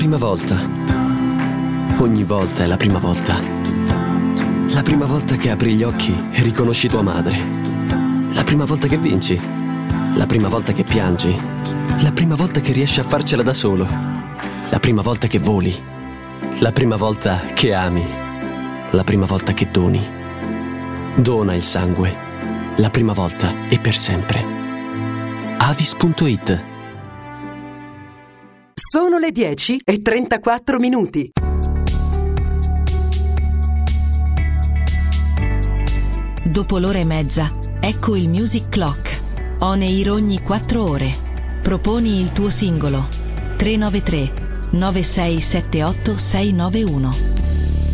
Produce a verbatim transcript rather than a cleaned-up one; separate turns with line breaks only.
prima volta. Ogni volta è la prima volta. La prima volta che apri gli occhi e riconosci tua madre. La prima volta che vinci. La prima volta che piangi. La prima volta che riesci a farcela da solo. La prima volta che voli. La prima volta che ami. La prima volta che doni. Dona il sangue. La prima volta e per sempre. Avis punto it.
Sono le dieci e trentaquattro minuti.
Dopo l'ora e mezza, ecco il Music Clock. On air ogni quattro ore. Proponi il tuo singolo. tre nove tre nove sei sette otto sei nove uno.